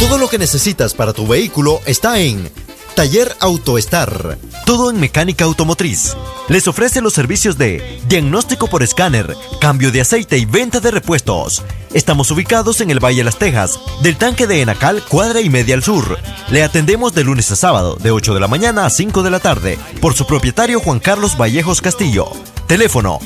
Todo lo que necesitas para tu vehículo está en Taller AutoStar. Todo en mecánica automotriz. Les ofrece los servicios de diagnóstico por escáner, cambio de aceite y venta de repuestos. Estamos ubicados en el Valle Las Tejas, del tanque de Enacal, cuadra y media al sur. Le atendemos de lunes a sábado, de 8 de la mañana a 5 de la tarde, por su propietario Juan Carlos Vallejos Castillo. Teléfono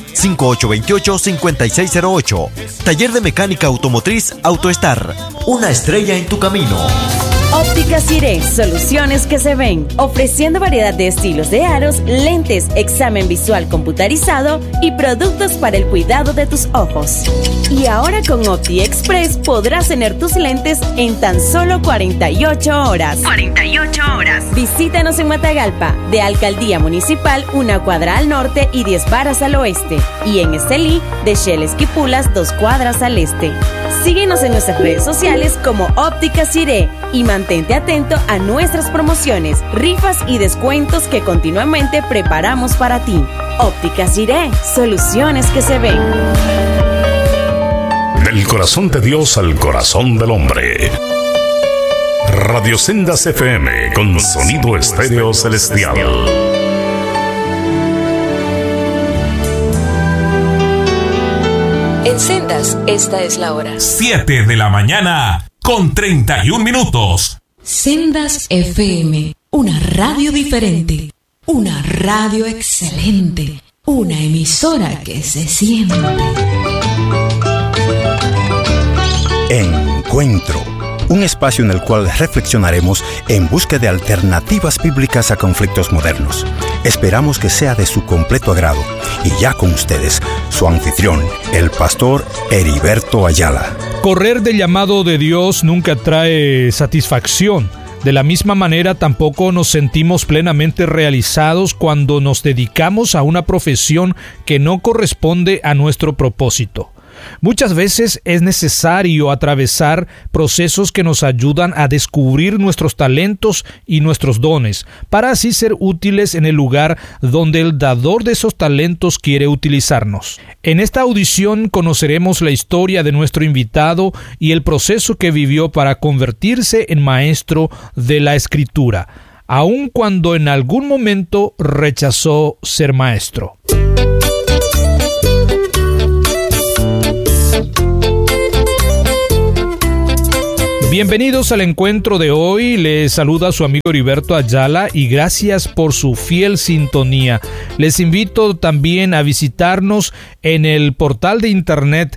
5828-5608. Taller de mecánica automotriz AutoStar. Una estrella en tu camino. Óptica Ciré, soluciones que se ven, ofreciendo variedad de estilos de aros, lentes, examen visual computarizado y productos para el cuidado de tus ojos. Y ahora con Opti Express podrás tener tus lentes en tan solo 48 horas. 48 horas. Visítanos en Matagalpa, de Alcaldía Municipal, 1 cuadra al norte y 10 varas al oeste. Y en Estelí, de Shell Esquipulas, 2 cuadras al este. Síguenos en nuestras redes sociales como Óptica Ciré y mantente atento a nuestras promociones, rifas y descuentos que continuamente preparamos para ti. Óptica Ciré, soluciones que se ven. Del corazón de Dios al corazón del hombre. Radio Sendas FM con sonido estéreo celestial. En Sendas, esta es la hora. 7 de la mañana con 31 minutos. Sendas FM, una radio diferente, una radio excelente, una emisora que se siente. Encuentro, un espacio en el cual reflexionaremos en busca de alternativas bíblicas a conflictos modernos. Esperamos que sea de su completo agrado. Y ya con ustedes, su anfitrión, el pastor Heriberto Ayala. Correr del llamado de Dios nunca trae satisfacción. De la misma manera, tampoco nos sentimos plenamente realizados cuando nos dedicamos a una profesión que no corresponde a nuestro propósito. Muchas veces es necesario atravesar procesos que nos ayudan a descubrir nuestros talentos y nuestros dones, para así ser útiles en el lugar donde el dador de esos talentos quiere utilizarnos. En esta audición conoceremos la historia de nuestro invitado y el proceso que vivió para convertirse en maestro de la Escritura, aun cuando en algún momento rechazó ser maestro. Bienvenidos al encuentro de hoy, les saluda su amigo Heriberto Ayala y gracias por su fiel sintonía. Les invito también a visitarnos en el portal de internet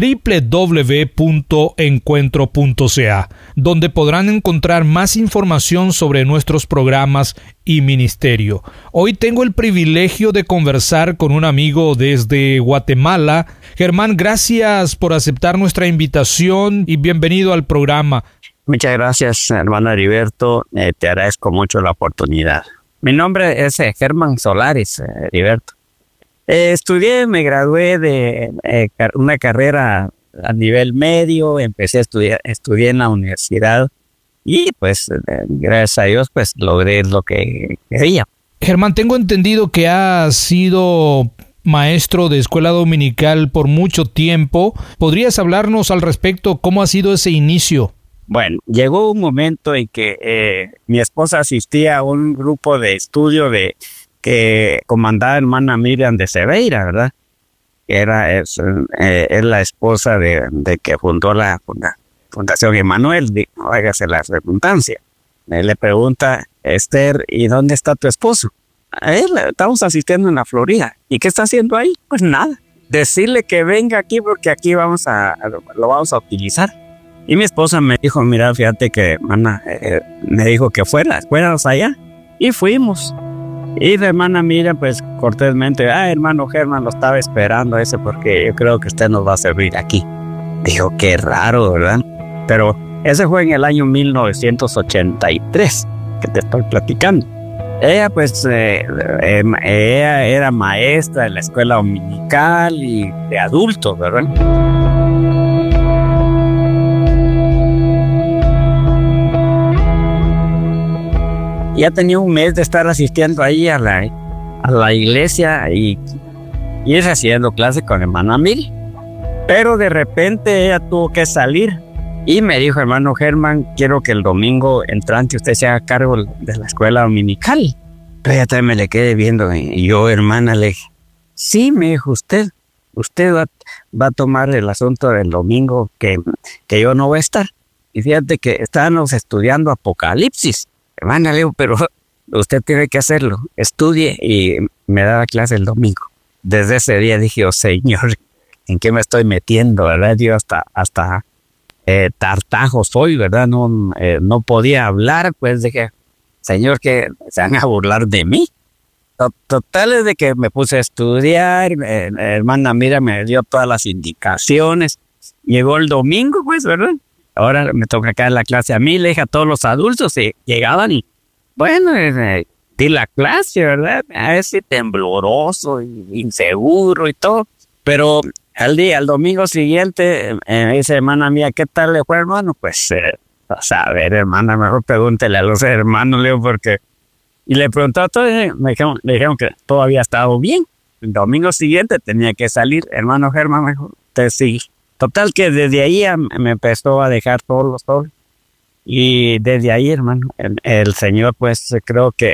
www.encuentro.ca, donde podrán encontrar más información sobre nuestros programas y ministerio. Hoy tengo el privilegio de conversar con un amigo desde Guatemala. Germán, gracias por aceptar nuestra invitación y bienvenido al programa. Muchas gracias, hermano Heriberto. Te agradezco mucho la oportunidad. Mi nombre es Germán Solares, Heriberto. Me gradué de una carrera a nivel medio, empecé a estudié en la universidad y pues gracias a Dios pues logré lo que quería. Germán, tengo entendido que has sido maestro de escuela dominical por mucho tiempo. ¿Podrías hablarnos al respecto? ¿Cómo ha sido ese inicio? Bueno, llegó un momento en que mi esposa asistía a un grupo de estudio que comandaba hermana Miriam de Cebeira, ¿verdad? Que es la esposa de que fundó la Fundación Emanuel, hágase la redundancia. Le pregunta, Esther, ¿y dónde está tu esposo? A él estamos asistiendo en la Florida. ¿Y qué está haciendo ahí? Pues nada. Decirle que venga aquí porque aquí lo vamos a utilizar. Y mi esposa me dijo, mira, fíjate que hermana me dijo que fuéramos allá. Y fuimos. Y la hermana Miriam, pues cortésmente, hermano Germán, lo estaba esperando ese porque yo creo que usted nos va a servir aquí. Dijo, qué raro, ¿verdad? Pero ese fue en el año 1983 que te estoy platicando. Ella, pues, ella era maestra en la escuela dominical y de adultos, ¿verdad? Ya tenía un mes de estar asistiendo ahí a la iglesia y ir haciendo clase con hermana Mil. Pero de repente ella tuvo que salir Y me dijo, hermano Germán, quiero que el domingo entrante usted se haga cargo de la escuela dominical. Pero ya también me le quedé viendo. Y yo, hermana, le dije, sí, me dijo, usted va a tomar el asunto del domingo que yo no voy a estar. Y fíjate que estábamos estudiando Apocalipsis. Hermana, le digo, pero usted tiene que hacerlo. Estudie y me daba clase el domingo. Desde ese día dije, oh Señor, ¿en qué me estoy metiendo? ¿Verdad? Yo hasta tartajo soy, ¿verdad? No podía hablar, pues dije, Señor, que se van a burlar de mí. Total es de que me puse a estudiar, hermana Mira me dio todas las indicaciones. Llegó el domingo, pues, ¿verdad? Ahora me toca caer la clase a mí, le dije a todos los adultos, y llegaban y, bueno, di la clase, ¿verdad? A veces tembloroso, inseguro y todo, pero al domingo siguiente, me dice, hermana mía, ¿qué tal le fue, hermano? Pues, a ver, hermana, mejor pregúntele a los hermanos, Leo, porque... Y le preguntó a todos, le dijeron que todo había estado bien. El domingo siguiente tenía que salir, hermano Germán, mejor te sigue. Total que desde ahí me empezó a dejar todos los solos. Y desde ahí, hermano, el Señor, pues, creo que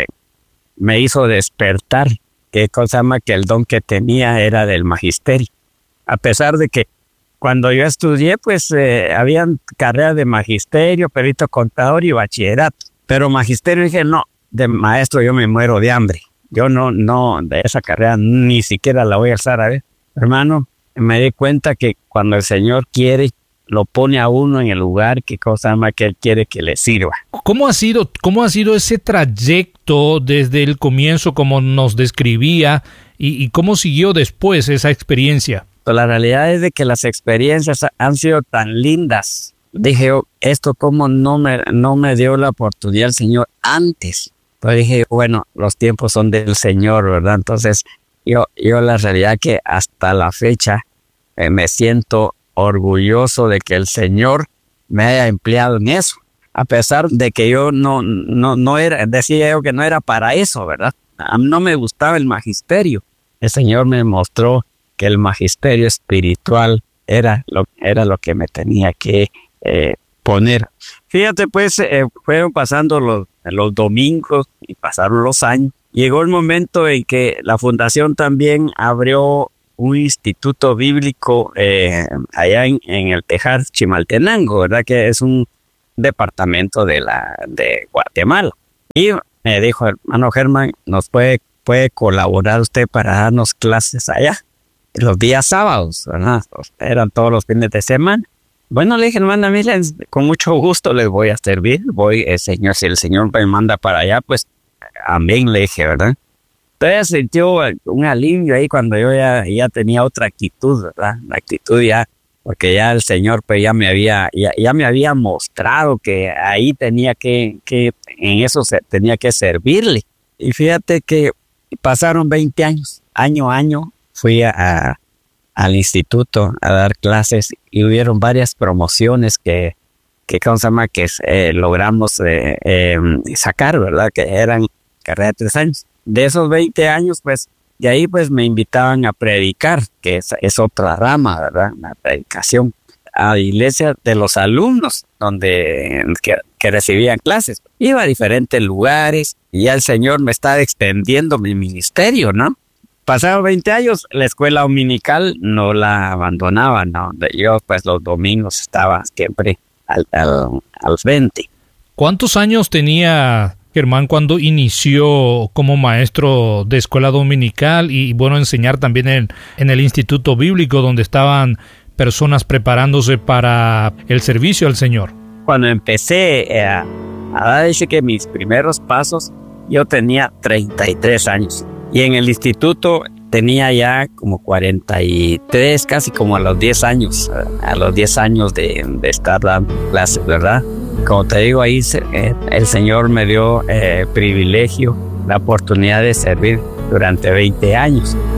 me hizo despertar. Qué cosa más que el don que tenía era del magisterio. A pesar de que cuando yo estudié, pues, habían carreras de magisterio, perito contador y bachillerato. Pero magisterio dije, no, de maestro yo me muero de hambre. Yo no, de esa carrera ni siquiera la voy a alzar a ver. Hermano, me di cuenta que cuando el Señor quiere, lo pone a uno en el lugar que cosa más que Él quiere que le sirva. ¿Cómo ha sido ese trayecto desde el comienzo, como nos describía, y cómo siguió después esa experiencia? La realidad es de que las experiencias han sido tan lindas. Dije, esto como no me dio la oportunidad el Señor antes. Pero dije, bueno, los tiempos son del Señor, ¿verdad? Entonces, yo la realidad que hasta la fecha me siento orgulloso de que el Señor me haya empleado en eso. A pesar de que yo no era, decía yo que no era para eso, ¿verdad? A mí no me gustaba el magisterio. El Señor me mostró que el magisterio espiritual era lo que me tenía que poner. Fíjate, pues, fueron pasando los domingos y pasaron los años. Llegó el momento en que la fundación también abrió un instituto bíblico allá en el Tejar, Chimaltenango, ¿verdad? Que es un departamento de Guatemala. Y me dijo, hermano Germán, ¿nos puede colaborar usted para darnos clases allá? Los días sábados, ¿verdad? Eran todos los fines de semana. Bueno, le dije, hermana, miren, con mucho gusto les voy a servir. Señor, si el Señor me manda para allá, pues, amén, le dije, ¿verdad? Entonces sintió un alivio ahí cuando yo ya tenía otra actitud, ¿verdad? La actitud ya, porque ya el Señor pues ya me había mostrado que ahí tenía que en eso tenía que servirle. Y fíjate que pasaron 20 años, año a año, fui al instituto a dar clases y hubieron varias promociones que logramos sacar, ¿verdad? Que eran carrera de 3 años. De esos 20 años, pues, de ahí pues me invitaban a predicar, que es otra rama, ¿verdad? La predicación a iglesias de los alumnos que recibían clases. Iba a diferentes lugares y ya el Señor me estaba extendiendo mi ministerio, ¿no? Pasaron 20 años, la escuela dominical no la abandonaba, ¿no? Yo pues los domingos estaba siempre al frente. ¿Cuántos años tenía Germán cuando inició como maestro de escuela dominical y bueno, enseñar también en el Instituto Bíblico donde estaban personas preparándose para el servicio al Señor? Cuando empecé a dar que mis primeros pasos, yo tenía 33 años. Y en el instituto tenía ya como 43, casi como a los 10 años. A los 10 años de estar dando clases, ¿verdad? Como te digo, ahí el Señor me dio privilegio, la oportunidad de servir durante 20 años.